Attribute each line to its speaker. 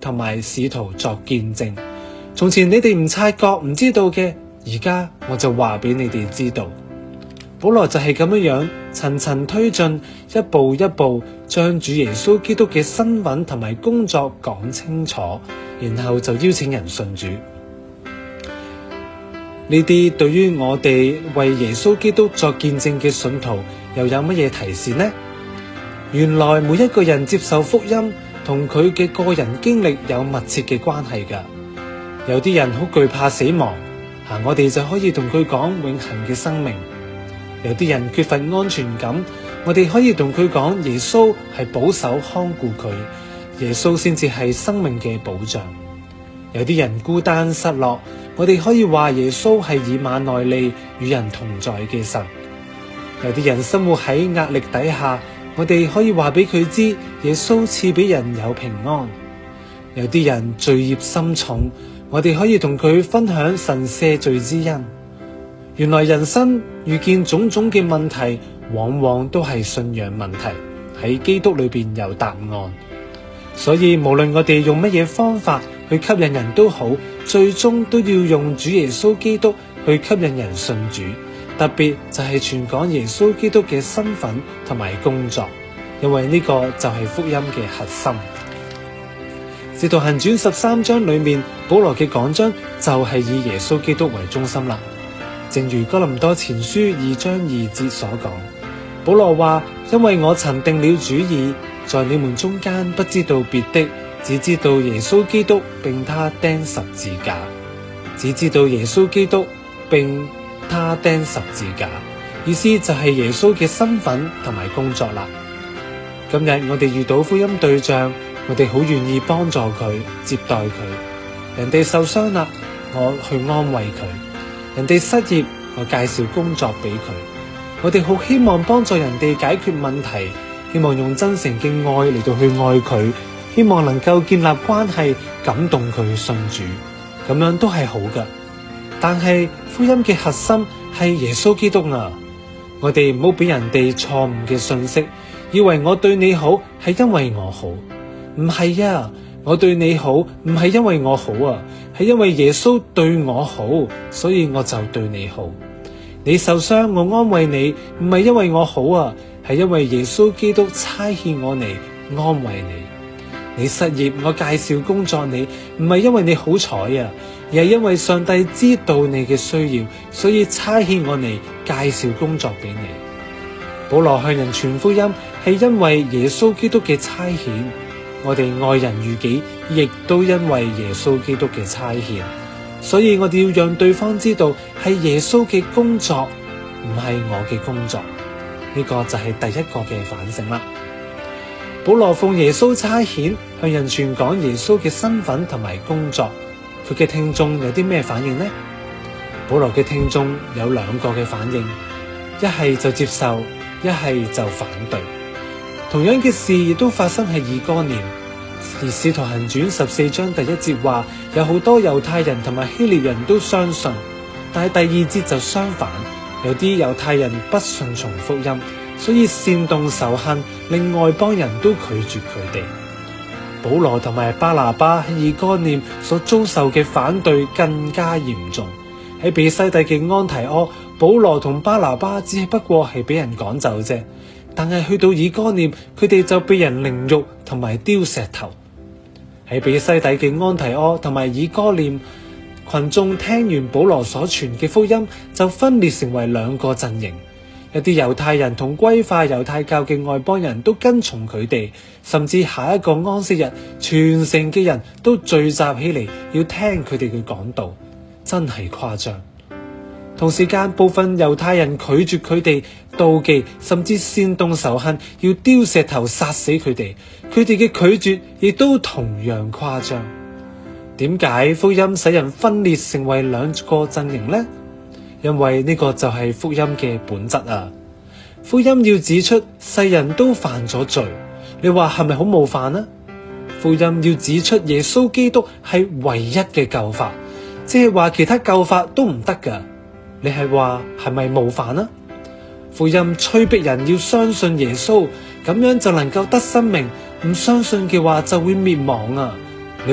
Speaker 1: 同埋使徒作見證。從前你哋唔察覺唔知道嘅，而家我就話俾你哋知道。保羅就係咁樣層層推進，一步一步將主耶穌基督嘅身份同埋工作講清楚，然後就邀請人信主。呢啲對於我哋為耶穌基督作見證嘅信徒又有乜嘢提示呢？原來每一個人接受福音同佢嘅個人經歷有密切嘅關係㗎。有啲人好懼怕死亡，我哋就可以同佢講永恆嘅生命。有啲人缺乏安全感，我哋可以同佢講耶穌係保守看顧佢，耶穌先至係生命嘅保障。有啲人孤單失落，我哋可以話耶穌係以馬內利與人同在嘅神。有啲人生活喺壓力底下，我哋可以話俾佢知耶穌賜俾人有平安。有啲人罪孽深重，我哋可以同佢分享神赦罪之恩。原來人生遇見種種嘅問題，往往都係信仰問題，喺基督裏邊有答案。所以無論我哋用乜嘢方法去吸引人都好，最終都要用主耶穌基督去吸引人信主。特別就係傳講耶穌基督嘅身份同埋工作，因為呢個就係福音嘅核心。使徒行傳13章裏面，保羅嘅講章就係以耶穌基督為中心啦。正如哥林多前書2章2節所講，保羅話：因為我曾定了主意，在你們中間不知道別的，只知道耶穌基督並他釘十字架。只知道耶穌基督並他釘十字架，意思就係耶穌嘅身份同埋工作啦。今日我哋遇到福音對象，我哋好願意幫助佢，接待佢。人哋受傷啦，我去安慰佢。人哋失業，我介紹工作俾佢。我哋好希望幫助人哋解決問題，希望用真誠嘅愛嚟到去愛佢，希望能夠建立關係，感動佢信主，咁樣都係好㗎。但係福音嘅核心係耶穌基督啊！我哋唔好俾人哋錯誤嘅信息，以為我對你好係因為我好，唔係啊！我對你好唔係因為我好啊，係因為耶穌對我好，所以我就對你好。你受傷，我安慰你，唔係因為我好啊，係因為耶穌基督差遣我嚟安慰你。你失業，我介紹工作你，唔係因為你好彩啊，而係因為上帝知道你嘅需要，所以差遣我嚟介紹工作俾你。保羅向人傳福音，係因為耶穌基督嘅差遣。我哋愛人如己，亦都因為耶穌基督嘅差遣，所以我哋要讓對方知道係耶穌嘅工作，唔係我嘅工作。呢個就係第一個嘅反省啦。保羅奉耶穌差遣向人傳講耶穌嘅身份同埋工作，佢嘅聽眾有啲咩反應呢？保羅嘅聽眾有兩個嘅反應，一係就接受，一係就反對。同樣嘅事亦都發生喺以哥念，而使徒行傳14章第1節話，有好多猶太人同埋希臘人都相信，但係第2節就相反，有啲猶太人不順從福音，所以煽動仇恨，令外邦人都拒絕佢哋。保羅同埋巴拿巴喺以哥念所遭受嘅反對更加嚴重。喺彼西底嘅安提阿，保羅同巴拿巴只不過係俾人趕走啫。但係去到以哥念，佢哋就被人凌辱同埋丟石頭。喺彼西底嘅安提阿同埋以哥念，群眾聽完保羅所傳嘅福音，就分裂成為兩個陣營。一啲猶太人同歸化猶太教嘅外邦人都跟從佢哋，甚至下一個安息日，全城嘅人都聚集起嚟要聽佢哋嘅講道，真係誇張。同時間，部分猶太人拒絕佢哋，妒忌甚至煽動仇恨，要丟石頭殺死佢哋。佢哋嘅拒絕亦都同樣誇張。點解福音使人分裂成為兩個陣營呢？因為呢個就係福音嘅本質啊！福音要指出世人都犯咗罪，你話係咪好冒犯呢？福音要指出耶穌基督係唯一嘅救法，即係話其他救法都唔得噶。你係話係咪冒犯呢？福音催逼人要相信耶穌，咁樣就能夠得生命，唔相信嘅話就會滅亡啊！